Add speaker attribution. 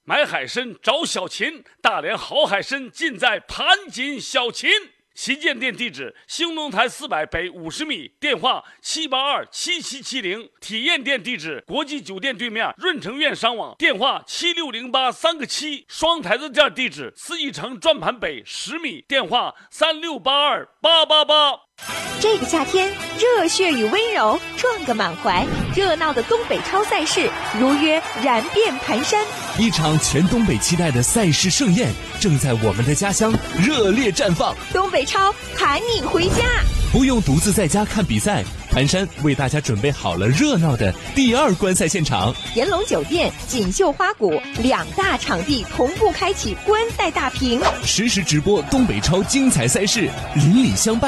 Speaker 1: 买海参找小秦，大连好海参尽在盘锦小秦。旗舰店地址：兴隆台400北50米，电话7827770。体验店地址：国际酒店对面润城苑商网，电话76083个7。双台子店地址：四义城转盘北10米，电话3682888。
Speaker 2: 这个夏天，热血与温柔撞个满怀，热闹的东北超赛事如约燃遍盘山。
Speaker 3: 一场全东北期待的赛事盛宴，正在我们的家乡热烈绽放。
Speaker 2: 东北超喊你回家，
Speaker 3: 不用独自在家看比赛，盘山为大家准备好了热闹的第2观赛现场。
Speaker 2: 炎龙酒店、锦绣花谷2大场地同步开启观赛大屏，
Speaker 3: 实时直播东北超精彩赛事，邻里相伴。